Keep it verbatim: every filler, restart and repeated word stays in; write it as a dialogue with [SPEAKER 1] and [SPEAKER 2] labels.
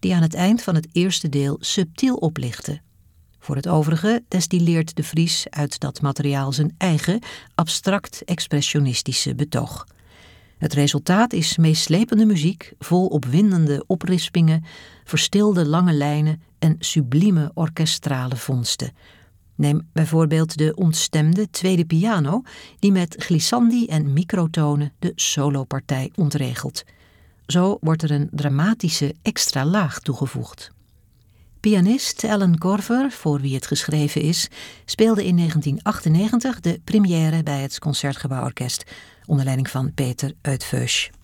[SPEAKER 1] die aan het eind van het eerste deel subtiel oplichten. Voor het overige destilleert de Vries uit dat materiaal zijn eigen, abstract-expressionistische betoog. Het resultaat is meeslepende muziek, vol opwindende oprispingen, verstilde lange lijnen en sublieme orkestrale vondsten. Neem bijvoorbeeld de ontstemde tweede piano, die met glissandi en microtonen de solopartij ontregelt. Zo wordt er een dramatische extra laag toegevoegd. Pianist Alan Korver, voor wie het geschreven is, speelde in negentien achtennegentig de première bij het Concertgebouworkest onder leiding van Peter Uitfeusch.